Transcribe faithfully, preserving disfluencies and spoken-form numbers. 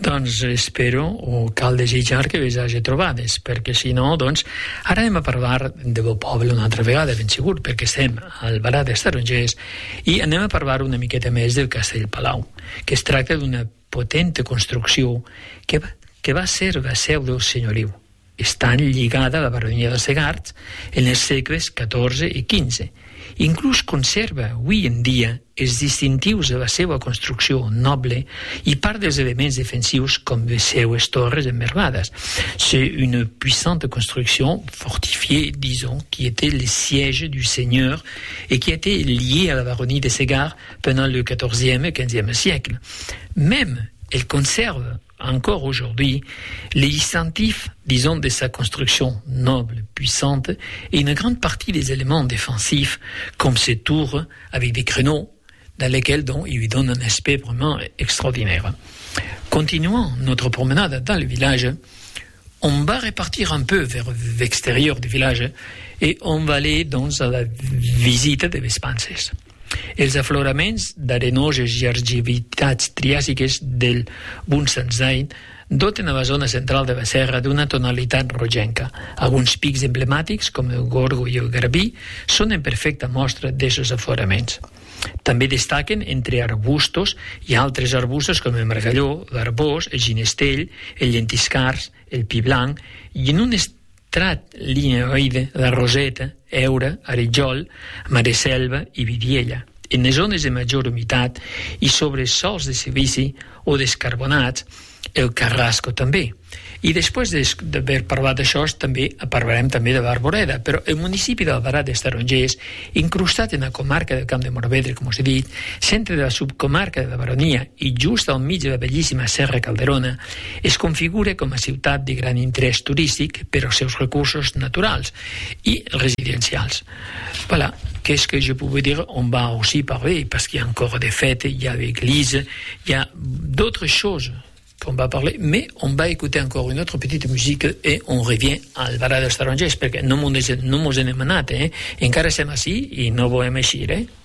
Doncs espero o cal desitjar que us hagi trobades, perquè si no, doncs, ara anem a parlar de Bo Poble una altra vegada, ben segur, perquè estem al Barat dels Tarongers i anem a parlar una miqueta més del Castell Palau, que es tracta d'una potent construcció que va, que va ser la seu del senyoriu. Està lligada a la baronia de Segart en els segles catorze i quinze. Inclús conserva avui en dia els distintius de la seva construcció noble i part dels elements defensius com les seues torres emmerlades. C'est une puissante construction fortifiée, disons, qui était le siège du seigneur et qui était liée à la baronnie de Segart pendant le quatorzième et quinzième siècle. Même, elle conserve encore aujourd'hui les distinctifs, disons, de sa construction noble, puissante, et une grande partie des éléments défensifs, comme ces tours avec des créneaux, dans lesquels donc, il lui donne un aspect vraiment extraordinaire. Continuons notre promenade dans le village. On va repartir un peu vers l'extérieur du village et on va aller donc à la visite de les panses. Els afloraments d'arenoses i argivitats triàsiques del Bunsanzai doten a la zona central de la serra d'una tonalitat rogenca. Alguns pics emblemàtics, com el Gorgo i el Garbí, són en perfecta mostra d'aquests afloraments. També destaquen entre arbustos i altres arbustos com el margalló, l'arbós, el ginestell, el llentiscars, el pi blanc, i en un estrat lineoide, la roseta, heura, aritjol, mareselva i vidiella. En les zones de major humitat i sobre sols de silici o descarbonats, el carrasco també. I després d'haver parlat d'això, també parlarem també de l'Arboreda, però el municipi del Barat dels Tarongers, incrustat en la comarca del Camp de Morvedre, com us he dit, centre de la subcomarca de la Baronia i just al mig de la bellíssima Serra Calderona, es configura com a ciutat de gran interès turístic per als seus recursos naturals i residencials. Voilà. Qu'est-ce que je pouvais dire? On va aussi parler, parce qu'il y a encore des fêtes, il y a l'église, il y a d'autres choses qu'on va parler, mais on va écouter encore une autre petite musique et on revient al Barat dels Tarongers, perquè no mos n'hem anat, eh? Encara estem així i no volem eixir, eh?